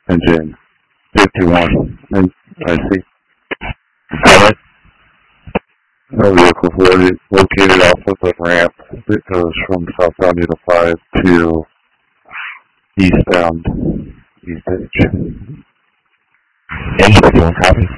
Engine 51. And I see. Pilot. No vehicle located off of the ramp that goes from southbound Unit 5 to eastbound East Edge. Engine 51, copy.